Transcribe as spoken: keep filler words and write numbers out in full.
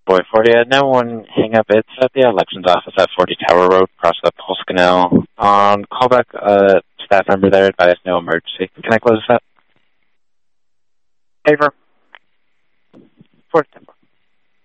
Boy, forty, uh, no one hang up. It's at the elections office at forty Tower Road, across the Pulse Canal. On callback, uh, staff member there advised no emergency. Can I close this up? Favor.